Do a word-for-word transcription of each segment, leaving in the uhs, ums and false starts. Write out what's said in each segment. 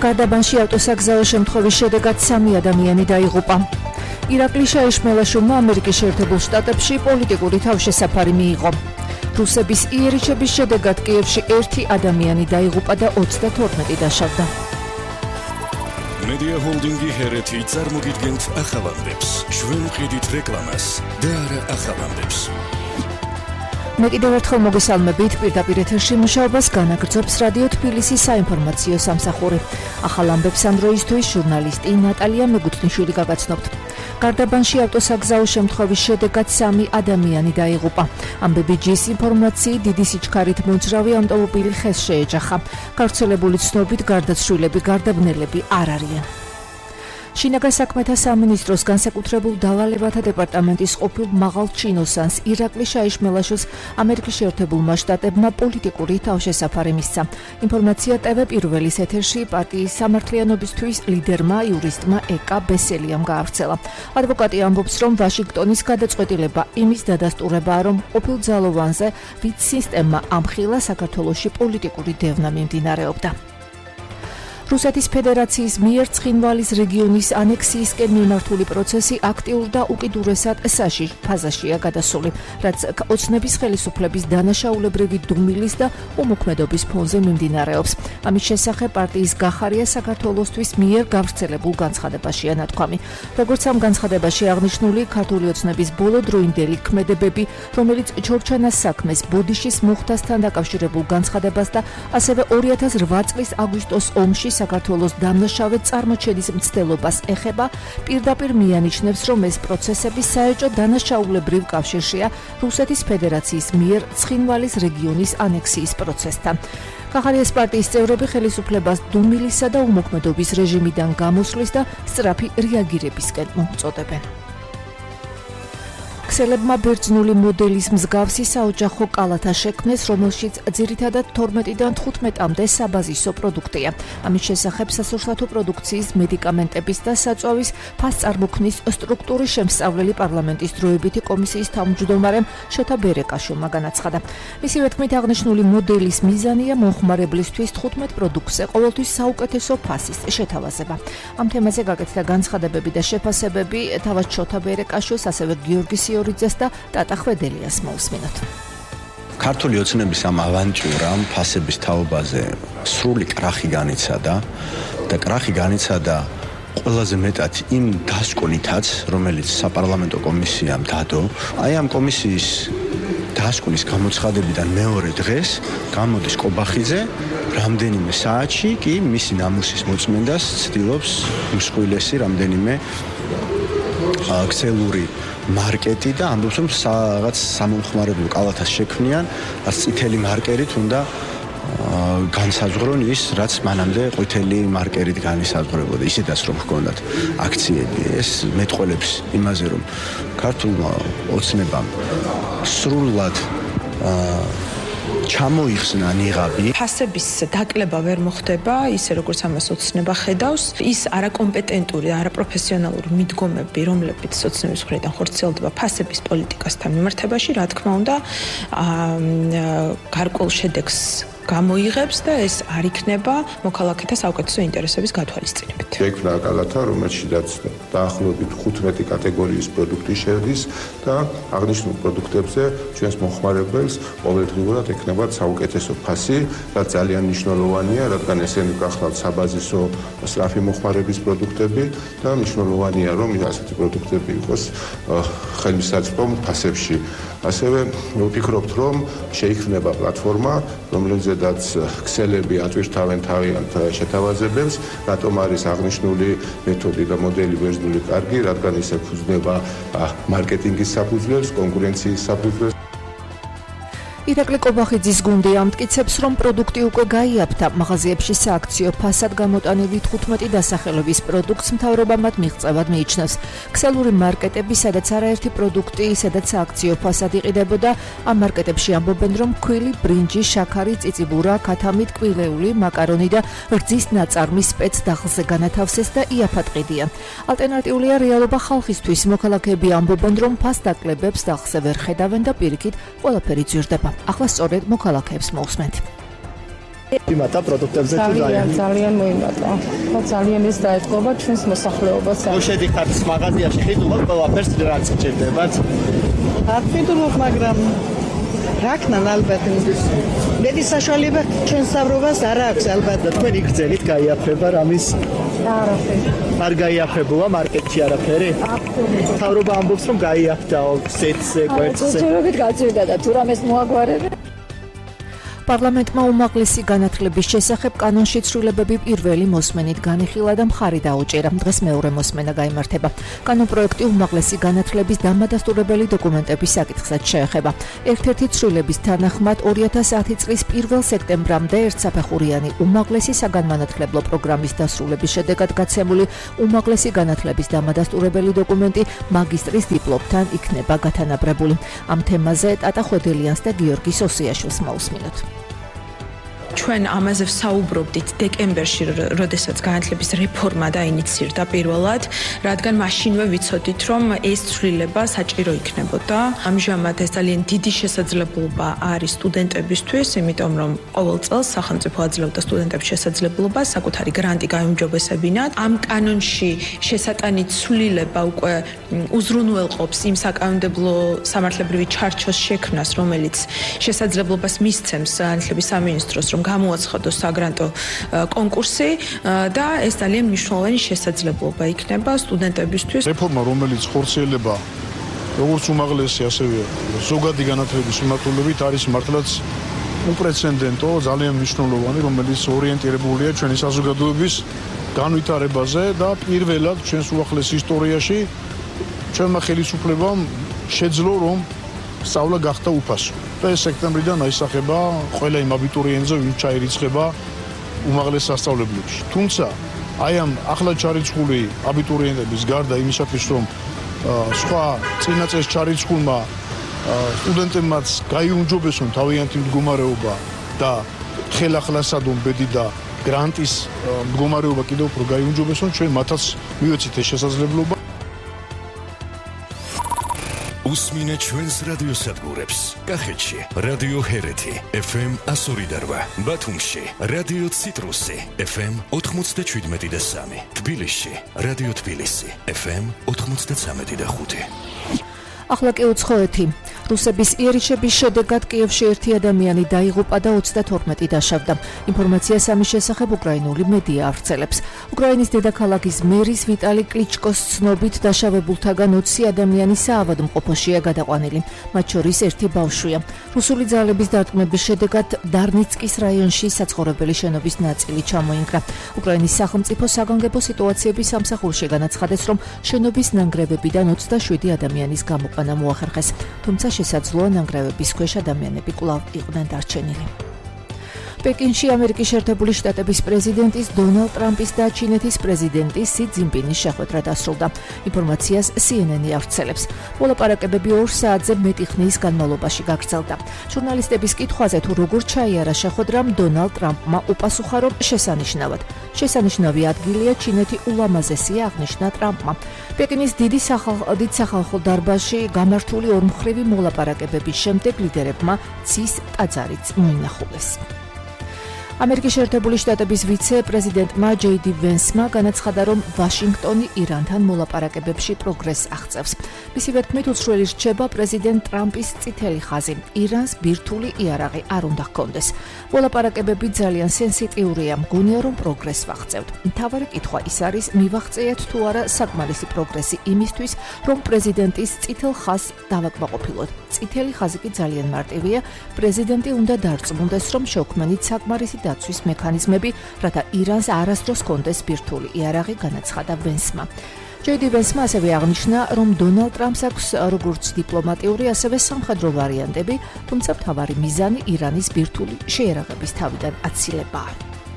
გარდაბანში ავტოსაგზაო შემთხვევის შედეგად სამი ადამიანი დაიღუპა. ირაკლი შაიშმელაშვილმა ამერიკის შეერთებულ შტატებში პოლიტიკური თავშესაფარი მიიღო. რუსების იერიშების შედეგად კიევში ერთი ადამიანი დაიღუპა და ოცდათორმეტი დაშავდა. Media Holdingi ჰერეთი წარმოგიდგენთ ახალამდებს. ჩვენ ვყიდით რეკლამას და არა ახალამდებს. მე კიდევ ერთხელ მოგესალმებით, პირდაპირ ეთერში მუშაობას განაგრძობს რადიო თბილისის საინფორმაციო სამსახური. ახალ ამბებს ამ დროისთვის ჟურნალისტი ნატალია მეგუთნიშვილი გაგაცნობთ. გარდაბანში ავტოსაგზაო შემთხვევის შედეგად სამი ადამიანი დაიღუპა. ამ ბი ბი ჯის ინფორმაციით დიდი სიჩქარით მოძრავი ავტომობილი ხეს შეეჯახა. გავრცელებული ცნობით გარდაცვლილები გარდაბნელები არ არიან. შინაგან საქმეთა სამინისტროს განსაკუთრებულ დავალებათა დეპარტამენტის ყოფილ მაღალ ჩინოსანს ირაკლი შაიშმელაშვილს ამერიკის შეერთებულმა შტატებმა პოლიტიკური თავშესაფარი მისცა. ინფორმაცია ტევ პირველის ეთერში პარტიის სამართლიანობისთვის ლიდერმა იურისტმა ეკა ბესელიამ გაავრცელა. ადვოკატი ამბობს, რომ ვაშინგტონის გადაწყვეტილება იმის დადასტურებაა, რომ ყოფილ ძალოვანზე ვიდ სისტემა ამხილა საქართველოში პოლიტიკური დევნა მიმდინარეობდა. რუსეთის ფედერაციის მიერ ცხინვალის რეგიონის ანექსიისკენ მიმართული პროცესი აქტიურ და უკიდურესად საშიშ ფაზაშია გადასული, რაც ოცნების ხელისუფლების დანაშაულებრივი დუმილის და უმოქმედობის ფონზე მიმდინარეობს. ამის შესახებ პარტიის გახარია საქართველოსთვის მიერ გავრცელებულ განცხადებაშია ნათქვამი. როგორც ამ განცხადებაში აღნიშნული, ქართული ოცნების ბოლოდროინდელი ქმედებები, რომელიც ჩორჩანას საქმეს ბოდიშის მოხდასთან დაკავშირებულ განცხადებას და ასევე ორი ათას რვა წლის აგვისტოს ომში საქართველოს დამნაშავე წარმოჩენის მცდელობას ეხება, პირდაპირ მიანიშნებს, რომ ეს პროცესები საეჭო დანაშაულებრივ კავშირშია რუსეთის ფედერაციის მიერ ცხინვალის რეგიონის ანექსიის პროცესთან. გახარიას პარტიის წევრები ხელისუფლებას დუმილისა და უმოქმედობის რეჟიმიდან გამოსვლის და სწრაფი რეაგირებისკენ მოუწოდებენ. ქსელებმა ბერძნული მოდელის მსგავსი საოჯახო კალათა შექმნეს, რომელშიც ძირითადად თორმეტიდან თხუთმეტამდე საბაზისო პროდუქტია. ამის შესახებ სასურსათო პროდუქციის, მედიკამენტების და საწვავის ფასწარმოქმნის სტრუქტურის შემსწავლელი პარლამენტის დროებითი კომისიის თავმჯდომარემ შოთა ბერეკაშვილმა განაცხადა. მისივე თქმით, აღნიშნული მოდელის მიზანია მომხმარებლისთვის თხუთმეტ პროდუქტზე ყოველთვის საუკეთესო ფასის შეთავაზება. ამ თემაზე გაკეთდა განცხადებები და შეფასებები თავად შოთა ბერეკაშვილს, ასევე გიორგი ლიძეს და ტატა ხვედელიას მოусმინოთ. ქართული ოცნების ამ ავანტიურამ ფასების თაობაზე სრული კრახი განიცადა და კრახი განიცადა ყველაზე მეტად იმ დასკვნითაც, რომელიც საპარლამენტო კომისიამ დადო. აი ამ კომისიის დასკვნის გამოცხადებიდან მეორე დღეს გამოდის კობახიძე რამდენიმე საათში კი მისი ნამუსის მოწმენდას ცდილობს მსხვილესი რამდენიმე ქსელური მარკეტი და ამბობს, რომ რაღაც სამომხმარებლო კალათას შექმნიან, რაც წითელი მარკერით უნდა განსაზღვრონ ის, რაც მანამდე ყვითელი მარკერით განისაზღვრებოდა. ისედაც რომ ჰქონდათ აქციები, ეს მეტყველებს იმაზე, რომ ქართულმა ოცნებამ სრულად ჩამოიხსნა ნიღაბი. ფასების დაკლება ვერ მოხდება, ისე როგორც ამას ოცნება ხედავს. ის არაკომპეტენტური, არაპროფესიონალური მიდგომები, რომლებიც ოცნების მხრიდან ხორციელდება ფასების პოლიტიკასთან მიმართებაში, რა თქმა უნდა, გარკვეულ შედეგს გამოიღებს და ეს არ იქნება მოქალაქეთა საუკეთესო ინტერესების გათვალისწინებით. შექმნა კალათა, რომელშიც დაახლოებით ხუთმეტი კატეგორიის პროდუქტი შედის და აღნიშნულ პროდუქტებზე ჩვენს მომხმარებელს ყოველდღიურად ექნება საუკეთესო ფასი, რაც ძალიან მნიშვნელოვანია, რადგან ესენი გახლავთ საბაზისო სწრაფი მომხმარების პროდუქტები და მნიშვნელოვანია, რომ ასეთი პროდუქტები იყოს ხელმისაწვდომ ფასებში. ასევე ვფიქრობთ, რომ შეიქმნება პლატფორმა, რომელზედაც ქსელები ატვირთავენ თავიანთ შეთავაზებებს, რატომ არის აღნიშნული მეთოდი და მოდელი ბერძნული კარგი, რადგან ის ეფუძნება მარკეტინგის საფუძვლებს, კონკურენციის საფუძვლებს. ირაკლი კობახიძის გუნდი ამტკიცებს, რომ პროდუქტი უკვე გაიაფთა. მაღაზიებში სააქციო ფასად გამოტანილი თხუთმეტი დასახელების პროდუქტს მთავრობა მათ მიღწევად მიიჩნევს. ქსელური მარკეტები, სადაც არაერთი პროდუქტი, სადაც სააქციო ფასად იყიდებოდა, ამ მარკეტებში ამბობენ, რომ ქვილი, ბრინჯი, შაქარი, წიწიბურა, ქათამი, ტკბილეული, მაკარონი და რძის ნაწარმი სპეცდაღლზე განათავსეს და იაფად ყიდიან. ალტერნატიულია რეალობა ხალხისთვის. მოქალაქეები ამბობენ, რომ ფასდაკლებებს დაღლზე ვერ ხედავენ და პირიქით ყველაფერი ძვირდება. ახლა სწორედ მოქალაქეებს მოусმენთ. იმათა პროდუქტებზე თუ ძალიან ძალიან მოიმატა. ხო ძალიან ის დაეთქობა ჩვენს მოსახლეობას. შედიხართ მაღაზიაში ხიდულობ ყველაფერს რაც გჭირდებათ. არ ხიდულობ, მაგრამ რაკნან ალბათ მეტი საშუალება ჩვენ საბრობას არ აქვს ალბათ და თქვენ იგრძელით გაიაფება რამის არაფერი. არ გაიაფებულა მარკეტში არაფერი? აბსოლუტურად. თავრობა ამბობს რომ გაიაფდაო სეტზე, კვერცხზე. ჯერობით გაწევდა და თუ რამეს მოაგვარებენ. პარლამენტმა უმაღლესი განათლების შესახებ კანონში ცვლილებები პირველი მოსმენით განიხილა და მხარი დაუჭირა. დღეს მეორე მოსმენა გაიმართება. კანონპროექტი უმაღლესი განათლების დამადასტურებელი დოკუმენტების საკითხსაც შეეხება. ერთ-ერთი ცვლილების თანახმად ორი ათას ათი წლის პირველ სექტემბრამდე ერთსაფეხურიანი უმაღლესი საგანმანათლებლო პროგრამის დასრულების შედეგად გაცემული უმაღლესი განათლების დამადასტურებელი დოკუმენტი მაგისტრის დიპლომთან იქნება გათანაბრებული. ამ თემაზე ტატა ხვედელიანს და გიორგი სოსიაშვილს მოусმინოთ. ჩვენ ამაზე ვსაუბრობდით დეკემბერში, როდესაც განათლების რეფორმა დაინიცირდა პირველად, რადგან მაშინვე ვიცოდით, რომ ეს ცვლილება საჭირო იქნებოდა. ამჟამად ეს ძალიან დიდი შესაძლებლობა არის სტუდენტებისთვის, იმიტომ რომ ყოველ წელს სახელმწიფო აძლევდა სტუდენტებს შესაძლებლობას საკუთარი გრანტი გაუმჯობესებინათ. ამ კანონში შესატანი ცვლილება უკვე უზრუნველყოფს იმ საკანონმდებლო სამართლებრივი ჩარჩოს შექმნას, რომელიც შესაძლებლობას მისცემს განათლების სამინისტროს, რომ გამოაცხადოს საგრანტო კონკურსი და ეს ძალიან მნიშვნელოვანი შესაძლებლობა იქნება სტუდენტებისთვის. რეფორმა, რომელიც ხორციელება როგორც უმაღლესი, ასევე ზოგადი განათლების მიმართულებით არის მართლაც უპრეცედენტო, ძალიან მნიშვნელოვანი, რომელიც ორიენტირებულია ჩვენი საზოგადოების განვითარებაზე და პირველად ჩვენს უახლეს ისტორიაში ჩვენმა ხელისუფლებამ შეძლო, რომ სწავლა გახდა უფასო. და ეს სექტემბრიდან აისახება ყველა იმ აბიტურიენტზე, ვინც ჩაირიცხება უმაღლეს სასწავლებლებში. თუმცა აი ამ ახლა ჩარიცხული აბიტურიენტების გარდა იმისათვის, რომ სხვა წინა წელს ჩარიცხულმა სტუდენტებმაც გაიუმჯობესონ თავიანთი მდგომარეობა და ხელახლასადონ ბედი და გრანტის მდგომარეობა კიდევ უფრო გაიუმჯობესონ, ჩვენ მათაც მივეცით ეს შესაძლებლობა. უსმინე ჩვენს რადიოსადგურებს. კახეთში რადიო ჰერეთი ეფ ემ ასორი და რვა, ბათუმში რადიო ციტრუსი ეფ ემ ოთხმოცდაშვიდმეტი და სამი, თბილისში რადიო თბილისი ეფ ემ ოთხმოცდაცამეტი და ხუთი. ახლა კი უცხოეთი. რუსების იერიშების შედეგად კიევში ერთი ადამიანი დაიღუპა და ოცდათორმეტი დაშავდა. ინფორმაციას ამის შესახებ უკრაინული მედია ავრცელებს. უკრაინის დედაქალაქის მერის ვიტალი კლიჩკოს ცნობით დაშავებულთაგან ოცი ადამიანი საავადმყოფოშია გადაყვანილი. მათ შორის ერთი ბავშვია. რუსული ძალების დარტყმების შედეგად დარნიცკის რაიონში საცხოვრებელი შენობის ნაწილი ჩამოინგრა. უკრაინის სახელმწიფო საგანგებო სიტუაციების სამსახურში განაცხადეს, რომ შენობის ნანგრევებიდან ოცდაშვიდი ადამიანის გამოყვანა მოახერხეს. თუმცა შესაძლოა ნანგრევების ქვეშ ადამიანები კვლავ იყვნენ დარჩენილი. პეკინში ამერიკის შეერთებული შტატების პრეზიდენტის დონალდ ტრამპის და ჩინეთის პრეზიდენტის სი ძინპინის შეხვედრა დასრულდა. ინფორმაციას სი ენ ენი ავრცელებს. მოლაპარაკებები ორ საათზე მეტი ხნის განმავლობაში გაგრძელდა. ჟურნალისტების კითხვაზე თუ როგორ ჩაიარა შეხვედრამ, დონალდ ტრამპმა უპასუხა, რომ შესანიშნავად. შესანიშნავი ადგილია ჩინეთი ულამაზესია, აღნიშნა ტრამპმა. პეკინის დიდი სახალხო დარბაზში გამართული ორმხრივი მოლაპარაკებების შემდეგ ლიდერებმა ცის ტაძარიც მოინახულეს. ამერიკის შეერთებული შტატების ვიცე-პრეზიდენტმა ჯეი დი ვენსმა განაცხადა, რომ ვაშინგტონი ირანთან მოლაპარაკებებში პროგრესს აღწევს. მისივე თქმით, უცვლელი რჩება პრეზიდენტ ტრამპის წითელი ხაზი. ირანს ბირთვული იარაღი არ უნდა ჰქონდეს. მოლაპარაკებები ძალიან სენსიტიურია, მგონია, რომ პროგრესს ვაღწევთ. მთავარი კითხვა ის არის, მივაღწიეთ თუ არა საკმარისი პროგრესი იმისთვის, რომ პრეზიდენტის წითელ ხაზს დავაკმაყოფილოთ. წითელი ხაზი კი ძალიან მარტივია. პრეზიდენტი უნდა დარწმუნდეს, რომ შეუქმნით საკმარისი დაცვის მექანიზმები, რათა ირანს არასდროს ჰქონდეს ბირთვული იარაღი, განაცხადა ვენსმა. ჯეი დი ვენსმა ასევე აღნიშნა, რომ დონალდ ტრამპს აქვს როგორც დიპლომატიური, ასევე სამხედრო ვარიანტები, თუმცა მთავარი მიზანი ირანის ბირთვული შეიარაღების თავიდან აცილებაა.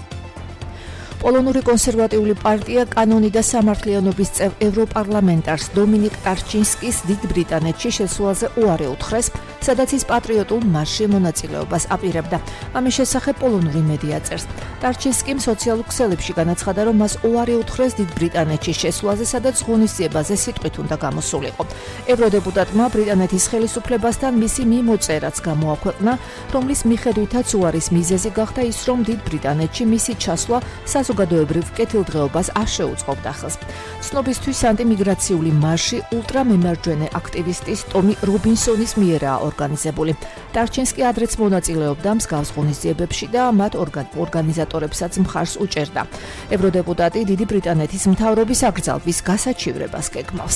პოლონური კონსერვატიული პარტია კანონი და სამართლიანობის წევ ევროპარლამენტარს დომინიკ ტარჩინსკის დიდ ბრიტანეთში შესვლაზე უარი უთხრეს, სადაც ის პატრიოტულ მარშში მონაწილეობას აპირებდა. ამის შესახებ პოლონური მედია წერს. ტარჩინსკიმ სოციალურ ქსელებში განაცხადა, რომ მას უარი უთხრეს დიდ ბრიტანეთში შესვლაზე, სადაც ღონისძიებაზე სიტყვით უნდა გამოსულიყო. ევროდეპუტატმა ბრიტანეთის ხელისუფლებასთან მისი მიმოწერაც გამოაქვეყნა, რომლის მიხედვითაც უარის მიზეზი გახდა ის, რომ დიდ ბრიტანეთში მისი ჩასვლა საზოგადოებრივ კეთილდღეობას არ შეუწყობდა ხელს. ცნობისთვის ანტიმიგრაციული მარში ულტრამემარჯვენე აქტივისტის ტომი რობინსონის მიერაა ორგანიზებული. ტარჩინსკი ადრეც მონაწილეობდა მსგავს ღონისძიებებში და მათ ორგანიზატორებსაც მხარს უჭერდა. ევროდეპუტატი დიდი ბრიტანეთის მთავრობის აკრძალვის გასაჩივრებას გეგმავს.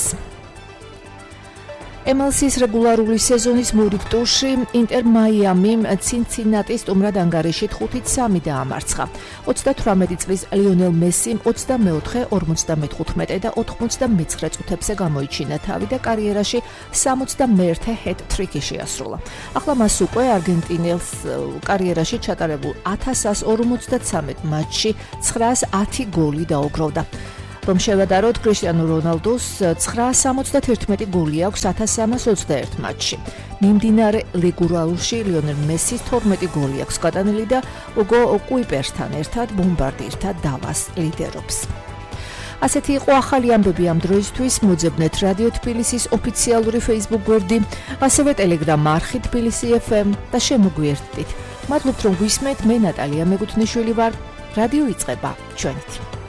ემ ელ სი-ის რეგულარული სეზონის მორიგ ტურში ინტერ მაიამიმ ცინცინატის სტუმრად ანგარიშით ხუთით სამი დაამარცხა. ოცდათვრამეტი წლის ლიონელ მესიმ ოცდამეოთხე, ორმოცდამეთხუთმეტე და ოთხმოცდამეცხრე წუთებზე გამოიჩინა თავი და კარიერაში სამოცდამეერთე ჰეტ-ტრიკი შეასრულა. ახლა მას უკვე არგენტინელს კარიერაში ჩატარებულ ათას ასს ორმოცდათვრამეტ მატჩში ცხრაას ათი გოლი დაუგროვდა. რომ შევადაროთ, კრისტიანო რონალდოს ცხრაას სამოცდათერთმეტი გოლი აქვს ათას სამას ოცდაერთ მატჩში. მიმდინარე რეგულარულში ლიონელ მესის თორმეტი გოლი აქვს გადანილი და უგო კუიპერსთან ერთად ბომბარდირთა დავას ლიდერობს. ასეთი იყო ახალი ამბები ამ დროისთვის. მოძებნეთ რადიო თბილისის ოფიციალური Facebook გვერდი, ასევე Telegram არხი თბილისი ეფ ემ და შემოგვიერთდით. მადლობთ რომ გვისმენთ. მე ნატალია მეგუთნიშვილი ვარ. რადიო იწყება ჩვენით.